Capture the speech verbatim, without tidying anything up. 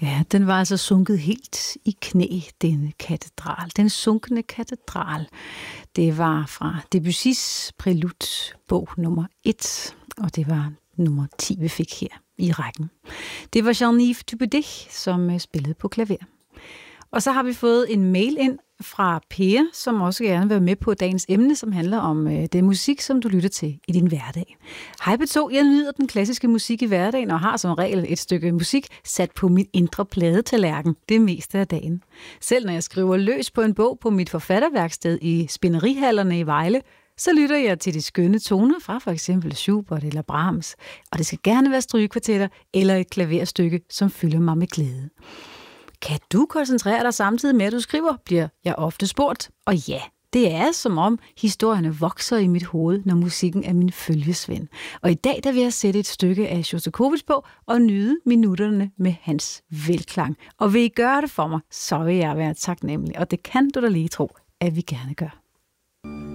Ja, den var altså sunket helt i knæ, denne katedral. Den sunkne katedral. Det var fra Debussys Prélude, bog nummer et, og det var nummer ti, vi fik her i rækken. Det var Jean-Yves Thubaudet, som spillede på klaver. Og så har vi fået en mail ind fra Per, som også gerne vil være med på dagens emne, som handler om øh, den musik, som du lytter til i din hverdag. Hej B to, jeg nyder den klassiske musik i hverdagen og har som regel et stykke musik sat på mit indre pladetallerken det meste af dagen. Selv når jeg skriver løs på en bog på mit forfatterværksted i Spinderihallerne i Vejle, så lytter jeg til de skønne toner fra for eksempel Schubert eller Brahms, og det skal gerne være strygekvartetter eller et klaverstykke, som fylder mig med glæde. Kan du koncentrere dig samtidig med, at du skriver, bliver jeg ofte spurgt. Og ja, det er som om historierne vokser i mit hoved, når musikken er min følgesvend. Og i dag der vil jeg sætte et stykke af Sjostakovitj på og nyde minutterne med hans velklang. Og vil I gøre det for mig, så vil jeg være taknemmelig. Og det kan du da lige tro, at vi gerne gør.